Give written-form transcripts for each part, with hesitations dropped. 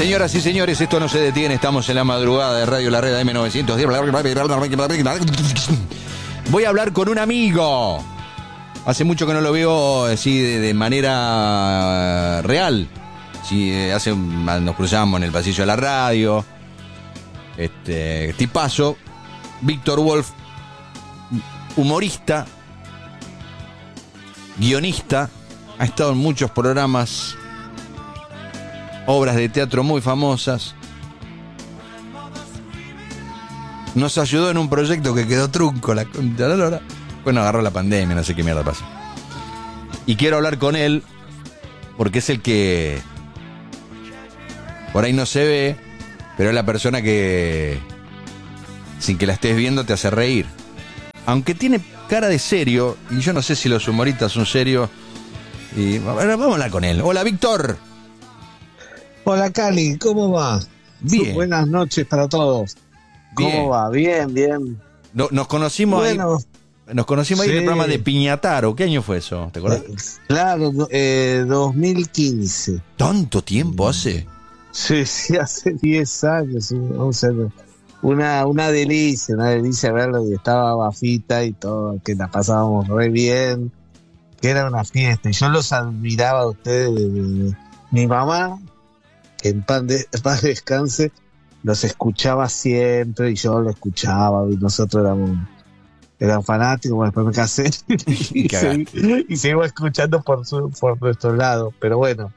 Señoras y señores, esto no se detiene. Estamos en la madrugada de Radio La Red M910. Voy a hablar con un amigo. Hace mucho que no lo veo así de manera real. Sí, nos cruzamos en el pasillo de la radio. Tipazo, Víctor Wolf, humorista, guionista, ha estado en muchos programas, obras de teatro muy famosas. Nos ayudó en un proyecto que quedó trunco. Bueno, agarró la pandemia, no sé qué mierda pasa. Y quiero hablar con él porque es el que por ahí no se ve, pero es la persona que sin que la estés viendo te hace reír. Aunque tiene cara de serio, y yo no sé si los humoristas son serios. Y vamos a hablar con él. Hola, Víctor. Hola, Cali, ¿cómo va? Bien. Buenas noches para todos. ¿Cómo Bien. va? Bien, bien. Nos conocimos Bueno, ahí. Nos conocimos ahí en el sí. programa de Piñataro. ¿Qué año fue eso? ¿Te acuerdas? Claro, 2015. ¿Tanto tiempo hace? Sí, hace 10 años. Una delicia verlo. Y estaba Bafita y todo, que la pasábamos re bien, que era una fiesta. Y yo los admiraba a ustedes. Mi mamá, que en paz descanse, los escuchaba siempre y yo lo escuchaba y nosotros eran fanáticos. Después me casé y seguimos escuchando por nuestro lado, pero bueno,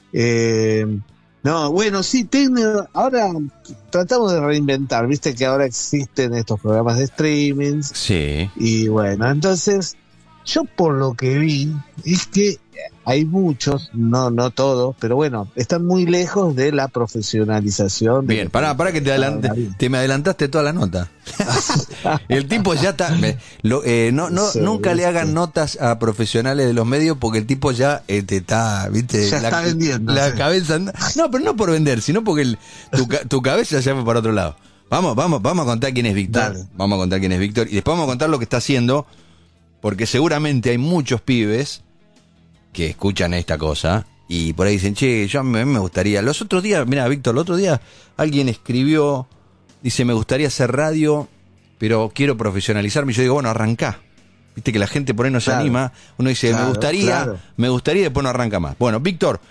no, bueno, sí, ahora tratamos de reinventar, viste que ahora existen estos programas de streaming. Sí. Y bueno, entonces yo por lo que vi es que hay muchos, no todos, pero bueno, están muy lejos de la profesionalización. Bien, pará que me adelantaste toda la nota. El tipo ya está. Nunca le hagan notas a profesionales de los medios porque el tipo ya te está, viste, ya está vendiendo. La cabeza. No, pero no por vender, sino porque tu cabeza ya fue para otro lado. Vamos a contar quién es Víctor. Dale. Vamos a contar quién es Víctor y después vamos a contar lo que está haciendo, porque seguramente hay muchos pibes que escuchan esta cosa y por ahí dicen, che, a mí me gustaría. Los otros días, mira, Víctor, el otro día alguien escribió, dice, me gustaría hacer radio, pero quiero profesionalizarme. Y yo digo, bueno, arrancá. Viste que la gente por ahí no se anima. Uno dice, me gustaría, y después no arranca más. Bueno, Víctor,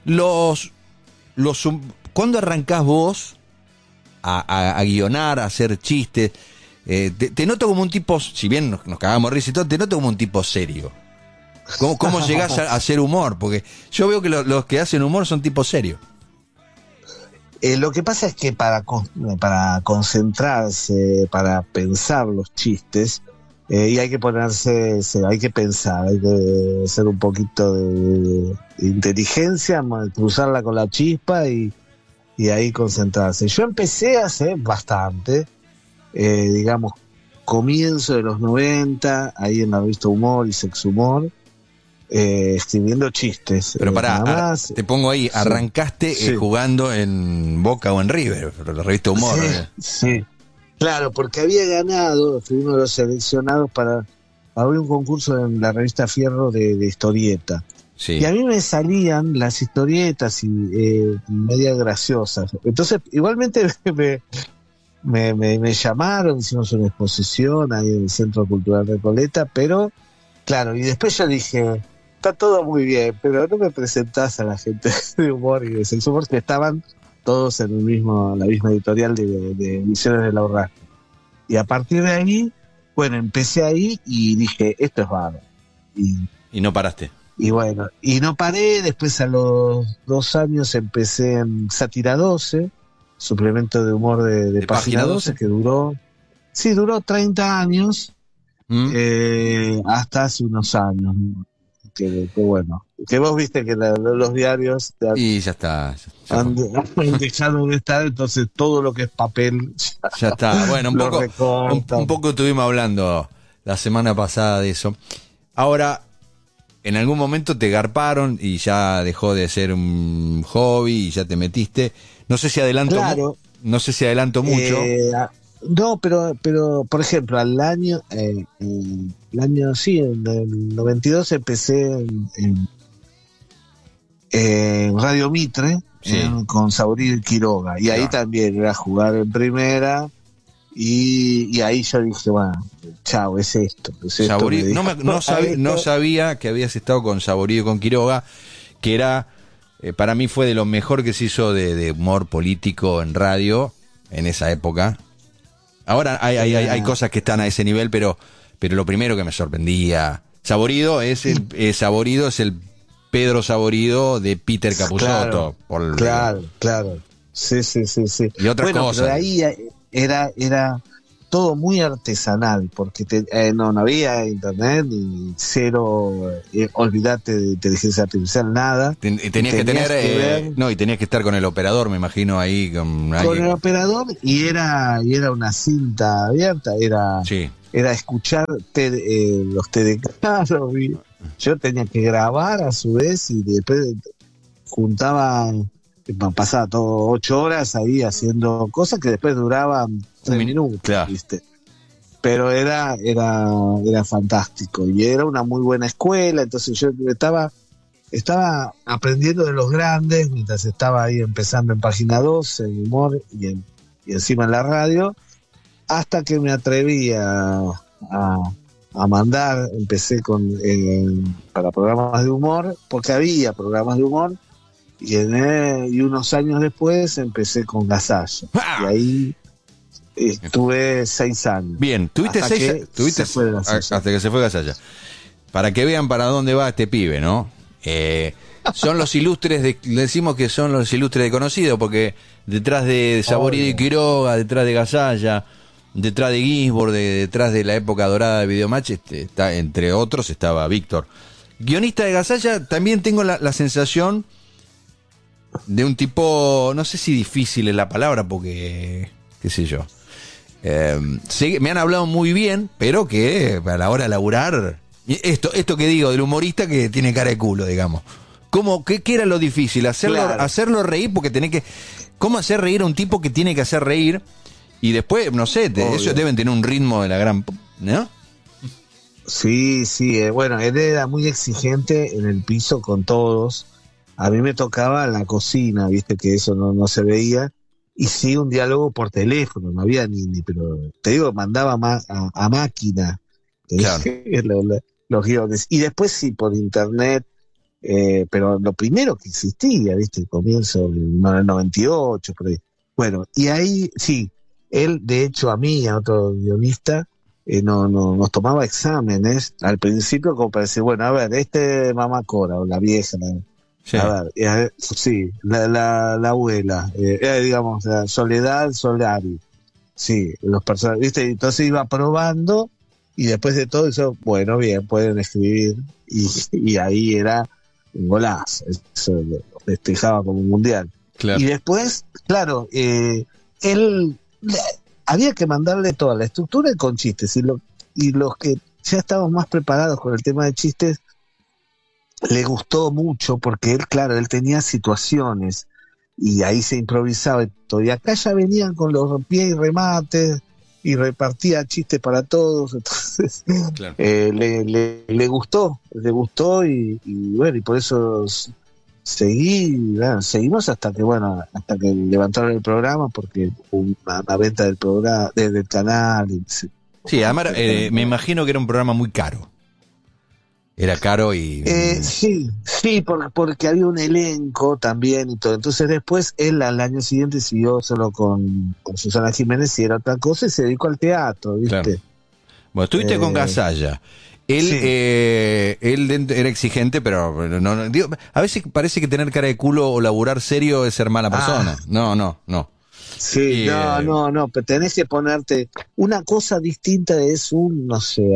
¿cuándo arrancás vos a guionar, a hacer chistes? Te noto como un tipo, si bien nos cagamos risa y todo, te noto como un tipo serio. ¿Cómo llegás a hacer humor? Porque yo veo que los que hacen humor son tipos serios. Lo que pasa es que para concentrarse, para pensar los chistes, y hay que hay que pensar, hay que hacer un poquito de inteligencia, cruzarla con la chispa y ahí concentrarse. Yo empecé hace bastante, digamos, comienzo de los 90, ahí en la revista Humor y Sex Humor, escribiendo chistes. Pero pará, te pongo ahí, arrancaste jugando en Boca o en River, la revista Humor. Sí, claro, porque había ganado, fui uno de los seleccionados para abrir un concurso en la revista Fierro de historieta. Sí. Y a mí me salían las historietas y medias graciosas. Entonces, igualmente me llamaron, hicimos una exposición ahí en el Centro Cultural Recoleta, pero claro, y después yo dije, está todo muy bien, pero no me presentás a la gente de humor y de Sex Humor, que estaban todos en la misma editorial de Misiones de la Urraca. Y a partir de ahí, bueno, empecé ahí y dije, esto es bárbaro. Y no paraste. Y bueno, y no paré. Después a los 2 años empecé en Sátira 12, suplemento de humor de Página 12, que duró 30 años, hasta hace unos años. Que bueno, que vos viste que los diarios y ya está, han dejado de estar, entonces todo lo que es papel ya está. Bueno, un poco estuvimos hablando la semana pasada de eso. Ahora, en algún momento te garparon y ya dejó de ser un hobby y ya te metiste. No sé si adelanto mucho. No, pero por ejemplo, en el en 92 empecé en Radio Mitre, con Saborido y Quiroga. Y ahí también era jugar en primera. Y ahí yo dije, bueno, chao, es esto. Saborido, no sabía que habías estado con Saborido y con Quiroga, que era, para mí fue de lo mejor que se hizo de humor político en radio en esa época. Ahora hay cosas que están a ese nivel, pero lo primero que me sorprendía, Saborido es el Pedro Saborido de Peter Capusotto. Claro. Sí. Y otras cosas. Pero ahí era todo muy artesanal, porque no había internet, ni cero, olvídate de inteligencia artificial, nada. Tenías que estar con el operador, me imagino, ahí con el operador, y era una cinta abierta, era escuchar los TDK. Yo tenía que grabar a su vez, y después pasaba todo 8 horas ahí haciendo cosas que después duraban 3 minutos, claro. ¿viste? Pero era fantástico, y era una muy buena escuela. Entonces yo estaba aprendiendo de los grandes mientras estaba ahí empezando en Página 2 en humor y encima en la radio, hasta que me atreví a mandar. Empecé para programas de humor, porque había programas de humor, y unos años después empecé con Gasalla. Y ahí estuve 6 años. Bien, tuviste hasta 6 años hasta que se fue Gasalla. Para que vean para dónde va este pibe, ¿no? Son los ilustres le decimos que son los ilustres de conocido, porque detrás de Saborido y Quiroga, detrás de Gasalla, detrás de Ginsburg, detrás de la época dorada de Videomatch, entre otros estaba Víctor. Guionista de Gasalla, también tengo la sensación de un tipo, no sé si difícil es la palabra, porque qué sé yo, me han hablado muy bien, pero que a la hora de laburar, esto que digo del humorista que tiene cara de culo, digamos, ¿qué era lo difícil? Hacerlo reír, porque ¿cómo hacer reír a un tipo que tiene que hacer reír? Y después, no sé, ellos deben tener un ritmo de la gran, ¿no? Sí, bueno, él era muy exigente en el piso con todos. A mí me tocaba en la cocina, viste que eso no se veía, y sí un diálogo por teléfono, no había pero te digo, mandaba a máquina, claro. los guiones, y después sí por internet, pero lo primero que existía, viste, el comienzo del 98, por ahí. Bueno, y ahí sí, él de hecho a mí, a otro guionista, nos tomaba exámenes al principio como para decir, bueno, a ver, Mamá Cora, o la vieja, sí. A ver, sí, la abuela, digamos, Soledad Solari, sí, los personajes, ¿viste? Entonces iba probando, y después de todo eso, bueno, bien, pueden escribir, y ahí era un golazo, eso lo festejaba como un mundial. Claro. Y después, claro, él había que mandarle toda la estructura con chistes, y los que ya estaban más preparados con el tema de chistes, le gustó mucho, porque él tenía situaciones y ahí se improvisaba y todo. Y acá ya venían con los pies y remates y repartía chistes para todos. Entonces, claro. Le gustó y bueno, y por eso seguimos hasta que levantaron el programa, porque hubo una venta del programa, del canal. Sí, además me imagino que era un programa muy caro. Era caro y... sí, porque había un elenco también y todo. Entonces después él al año siguiente siguió solo con Susana Jiménez, y era otra cosa, y se dedicó al teatro, ¿viste? Claro. Bueno, estuviste con Gasalla. Él era exigente, pero no, digo, a veces parece que tener cara de culo o laburar serio es ser mala persona. No. Sí, no, pero tenés que ponerte... Una cosa distinta es un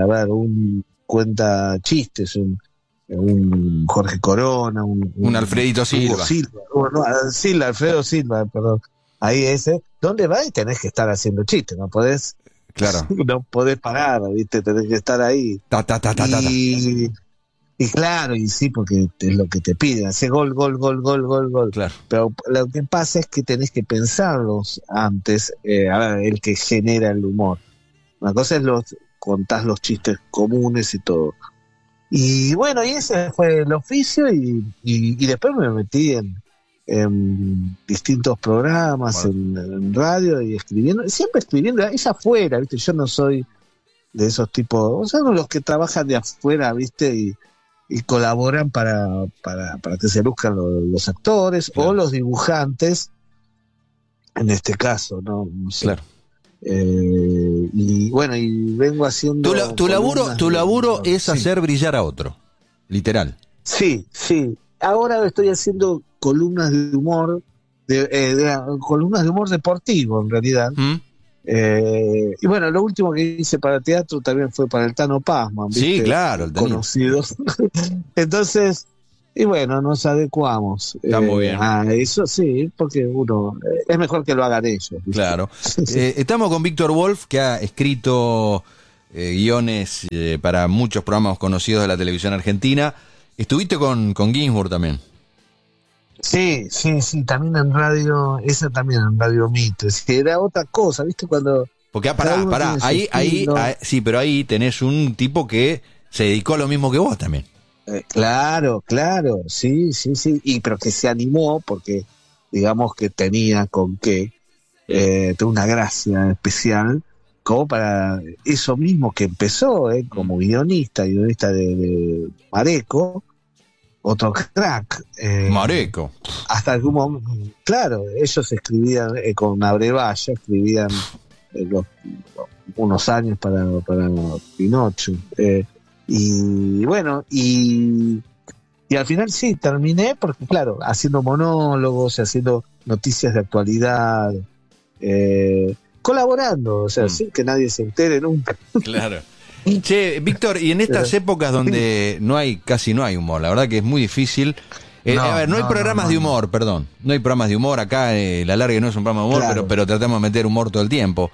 cuenta chistes, un Jorge Corona, un Alfredito Silva. Alfredo Silva, perdón. Ahí ¿dónde vas? Y tenés que estar haciendo chistes, no podés, claro. No podés parar, ¿viste? Tenés que estar ahí. Y claro, y sí, porque es lo que te piden, hacer gol. Claro. Pero lo que pasa es que tenés que pensarlos antes, el que genera el humor. Una cosa es contás los chistes comunes y todo. Y bueno, y ese fue el oficio, y después me metí en en distintos programas, en radio y escribiendo, siempre escribiendo, es afuera, ¿viste? Yo no soy de esos tipos, o sea, los que trabajan de afuera, ¿viste? Y colaboran para que se luzcan los actores, claro, o los dibujantes, en este caso, ¿no? No sé. Claro. Y bueno, y vengo haciendo... Tu laburo es hacer brillar a otro, literal. Sí. Ahora estoy haciendo columnas de humor, columnas de humor deportivo, en realidad. Y bueno, lo último que hice para teatro también fue para el Tano Pazman, ¿viste? Sí, claro, el conocido. Entonces, y bueno, nos adecuamos. Está muy bien. A eso sí, porque uno es mejor que lo hagan ellos, ¿viste? Claro. Estamos con Víctor Wolf, que ha escrito guiones para muchos programas conocidos de la televisión argentina. Estuviste con Ginsburg también. Sí, también en radio, esa también en Radio Mitre, era otra cosa, ¿viste? Cuando... Porque pará, sí, pero ahí tenés un tipo que se dedicó a lo mismo que vos también. Claro, sí, pero que se animó porque, digamos que tenía con qué, tuvo una gracia especial, como para eso mismo que empezó, como guionista de Mareco, otro crack. Mareco. Hasta algún momento, claro, ellos escribían con Abrevaya, escribían unos años para Pinocho. Y bueno, y al final sí, terminé porque, claro, haciendo monólogos, haciendo noticias de actualidad, colaborando, o sea, sin que nadie se entere nunca. Claro. Che, Víctor, y en estas épocas donde casi no hay humor, la verdad que es muy difícil. No hay programas de humor, perdón. No hay programas de humor acá, La Largue no es un programa de humor, claro, pero tratamos de meter humor todo el tiempo.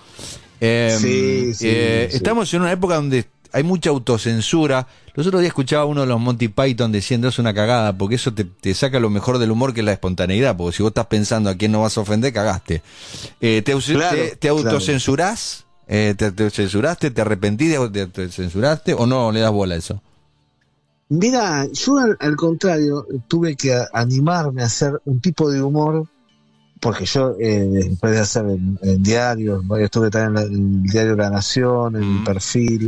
Estamos en una época donde hay mucha autocensura. Los otros días escuchaba uno de los Monty Python diciendo es una cagada, porque eso te saca lo mejor del humor, que es la espontaneidad, porque si vos estás pensando a quién no vas a ofender, cagaste. ¿Te autocensurás? ¿Te censuraste? ¿Te arrepentís te censuraste o no le das bola a eso? Mira, yo al contrario tuve que animarme a hacer un tipo de humor, porque yo después de hacer en diarios, estuve también en el diario La Nación, en el Perfil,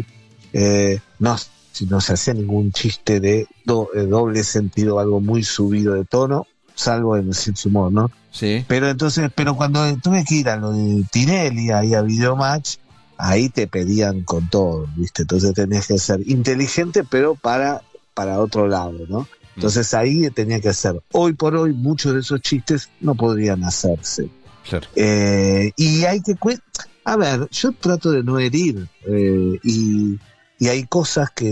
no se hacía ningún chiste de doble sentido, algo muy subido de tono, salvo en el Simpson humor, ¿no? Sí. Pero cuando tuve que ir a lo de Tinelli, ahí a Videomatch, ahí te pedían con todo, ¿viste? Entonces tenías que ser inteligente, pero para otro lado, ¿no? Entonces ahí tenía que hacer. Hoy por hoy, muchos de esos chistes no podrían hacerse. Claro. Y hay que... A ver, yo trato de no herir, y hay cosas que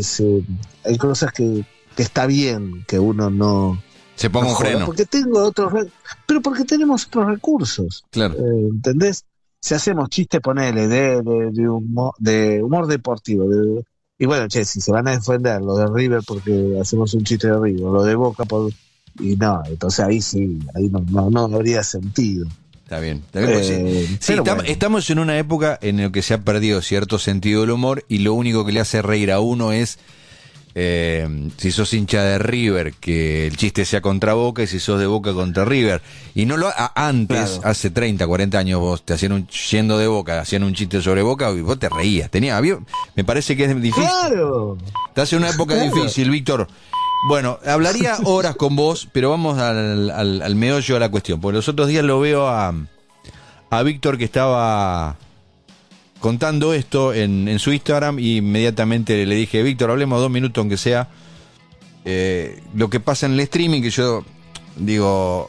está bien que uno no... Se ponga un freno. Porque pero porque tenemos otros recursos. Claro. ¿Entendés? Si hacemos chistes, ponele, de humor deportivo. Y bueno, si se van a defender lo de River porque hacemos un chiste de River, lo de Boca y no, entonces ahí sí, ahí no habría sentido. Está bien. Estamos en una época en la que se ha perdido cierto sentido del humor y lo único que le hace reír a uno es si sos hincha de River, que el chiste sea contra Boca, y si sos de Boca contra River. Y no antes, claro, hace 30, 40 años, vos te hacían yendo de Boca, hacían un chiste sobre Boca y vos te reías. Me parece que es difícil. Claro. Estás en una época difícil, Víctor. Bueno, hablaría horas con vos, pero vamos al meollo de la cuestión. Porque los otros días lo veo a Víctor, que estaba contando esto en su Instagram, y inmediatamente le dije, Víctor, hablemos 2 minutos aunque sea, lo que pasa en el streaming, que yo digo,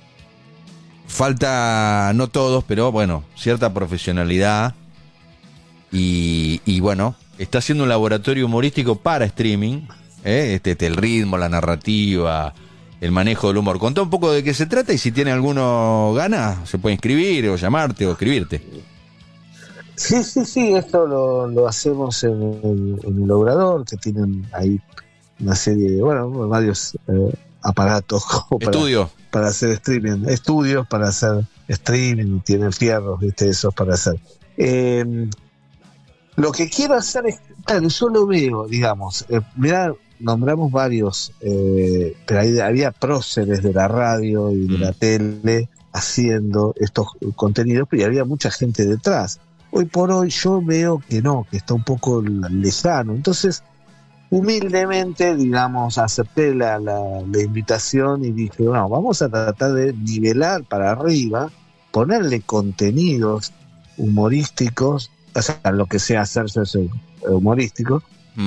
falta, no todos, pero bueno, cierta profesionalidad, y bueno, está haciendo un laboratorio humorístico para streaming, el ritmo, la narrativa, el manejo del humor. Contá un poco de qué se trata, y si tiene alguno ganas, se puede inscribir o llamarte o escribirte. Sí, esto lo hacemos en el Obrador, que tienen ahí una serie de, varios aparatos como para hacer streaming, estudios para hacer streaming, tienen fierros, ¿viste? Esos para hacer. Lo que quiero hacer es, claro, yo lo veo, digamos, mirá, nombramos varios, pero había próceres de la radio y de la tele haciendo estos contenidos, pero había mucha gente detrás. Hoy por hoy yo veo que no, que está un poco lejano. Entonces, humildemente, digamos, acepté la invitación y dije, bueno, vamos a tratar de nivelar para arriba, ponerle contenidos humorísticos, o sea, lo que sea hacerse humorístico,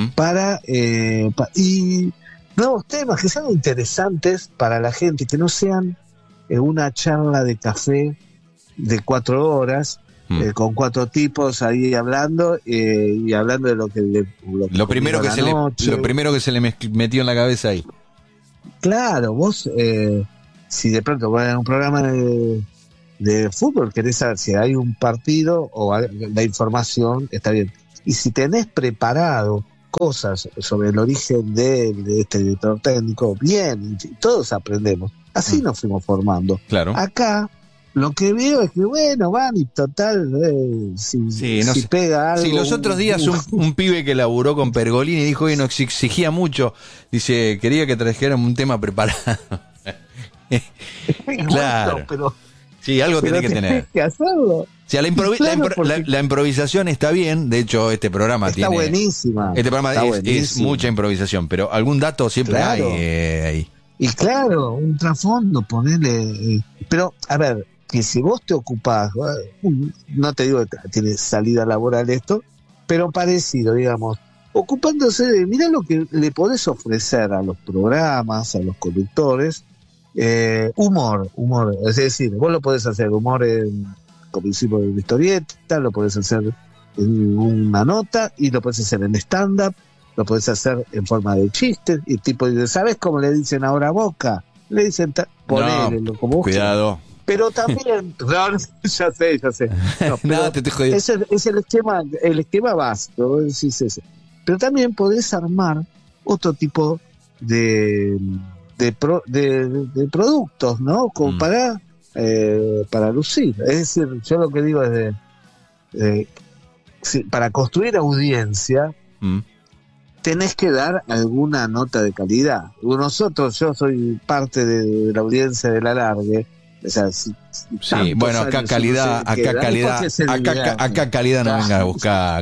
y nuevos temas que sean interesantes para la gente, que no sean una charla de café de 4 horas, con 4 tipos ahí hablando, y hablando de lo que lo primero que se le metió en la cabeza ahí. Claro, vos, si de pronto vas a un programa de fútbol, querés saber si hay un partido o la información, está bien. Y si tenés preparado cosas sobre el origen de este director técnico, bien, todos aprendemos. Así nos fuimos formando. Claro. Acá lo que veo es que, bueno, van y total, si pega algo. Sí, los otros días un pibe que laburó con Pergolini dijo que nos exigía mucho. Dice, quería que trajeran un tema preparado. Claro. Bueno, pero sí, algo tiene que tener. Que hacerlo. O sea, la improvisación está bien. De hecho, este programa está buenísima. Este programa es mucha improvisación, pero algún dato siempre hay ahí. Y claro, un trasfondo, ponerle. Pero, a ver, que si vos te ocupás, no te digo que tiene salida laboral esto, pero parecido, digamos, ocupándose de, mirá lo que le podés ofrecer a los programas, a los conductores, humor, es decir, vos lo podés hacer humor como hicimos en una historieta, lo podés hacer en una nota, y lo podés hacer en stand-up, lo podés hacer en forma de chistes, y tipo, ¿sabes cómo le dicen ahora a Boca? Le dicen, ponele, como cuidado. Pero también, ya sé. No, no, te jodí. Es el esquema básico, es ese. Pero también podés armar otro tipo de productos, ¿no? Como para lucir. Es decir, yo lo que digo es para construir audiencia, tenés que dar alguna nota de calidad. Yo soy parte de la audiencia del Alargue. O sea, sí, bueno, acá calidad no venga a buscar.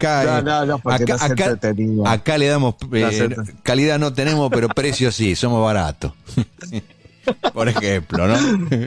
Acá le damos calidad no tenemos, pero precio sí, somos baratos. Por ejemplo, ¿no?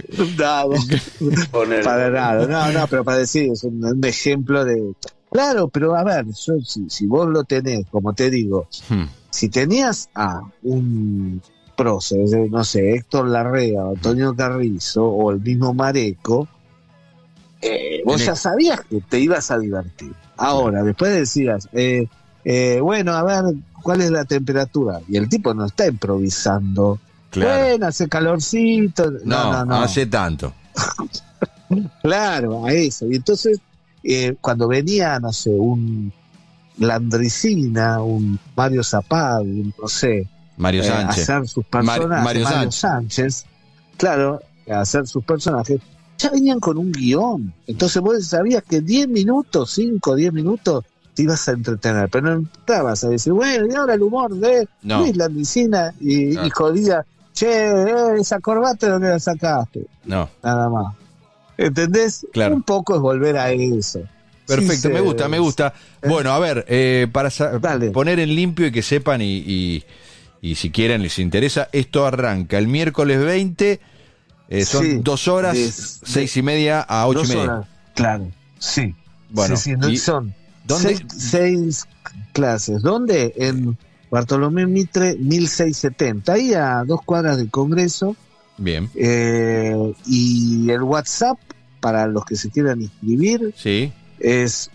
Para nada. No, pero para decir, es un ejemplo de. Claro, pero a ver, si vos lo tenés, como te digo, si tenías a un prócer, no sé, Héctor Larrea, Antonio Carrizo o el mismo Mareco, vos ya sabías que te ibas a divertir. Ahora, después decías, bueno, a ver, ¿cuál es la temperatura? Y el tipo no está improvisando. Claro. Bueno, hace calorcito. No hace tanto. Claro, a eso. Y entonces, cuando venía, no sé, un Landricina, un Mario Zapag, no sé, Mario Sánchez. Hacer sus personajes, Mario Sánchez, claro, hacer sus personajes, ya venían con un guión. Entonces vos sabías que 10 minutos, 5 o 10 minutos, te ibas a entretener, pero no entrabas a decir, bueno, y ahora el humor de Luis Landricina y jodía, esa corbata, ¿de dónde la sacaste? No. Nada más. ¿Entendés? Claro. Un poco es volver a eso. Perfecto, sí, me gusta. Bueno, a ver, para poner en limpio y que sepan y si quieren, les interesa, esto arranca el miércoles 20, son 2 horas, 6:30 a 8:30. Claro, sí. Bueno, son 6 clases. ¿Dónde? En Bartolomé Mitre, 1670, ahí a 2 cuadras del Congreso. Bien. Y el WhatsApp, para los que se quieran inscribir, es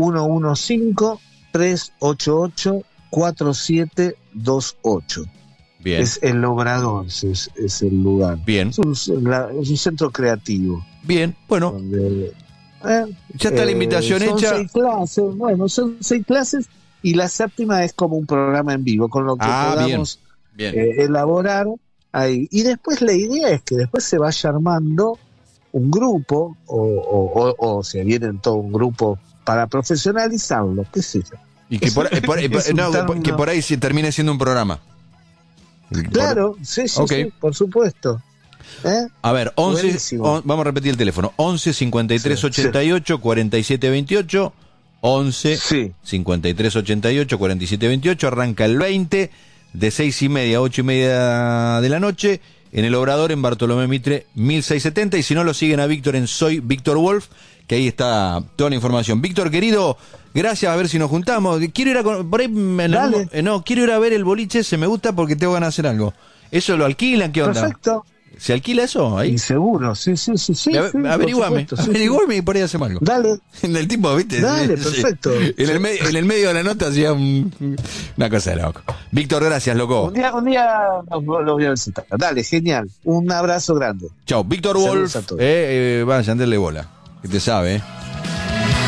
115-388-4728. Bien. Es el Obrador, es el lugar. Bien. Es un centro creativo. Bien, bueno. Donde, ya está la invitación hecha. Son 6 clases, son 6 clases y la 7ª es como un programa en vivo, con lo que podamos bien. Elaborar ahí. Y después la idea es que después se vaya armando un grupo o se vienen todo un grupo para profesionalizarlo, qué sé yo. Y que que por ahí se termine siendo un programa. Claro, sí, okay. Sí, por supuesto. A ver, 11, vamos a repetir el teléfono. 11 53 88 47 28. 11 53 88 47 28. Arranca el 20 de 6:30 a 8:30 de la noche en el Obrador en Bartolomé Mitre 1670. Y si no, lo siguen a Víctor en Soy Víctor Wolf, que ahí está toda la información. Víctor, querido, gracias, a ver si nos juntamos. Quiero ir a por ahí, quiero ir a ver el boliche, se me gusta porque tengo ganas de hacer algo. ¿Eso lo alquilan? ¿Qué onda? Perfecto. ¿Se alquila eso ahí? Y seguro, sí. Averiguame y por ahí hacemos algo. Dale. En el tipo, ¿viste? Dale, perfecto. En el medio de la nota hacía una cosa de loco. Víctor, gracias, loco. Un día los voy a visitar. Dale, genial. Un abrazo grande. Chao. Víctor Wolf. Vayan, denle bola. Que te sabe,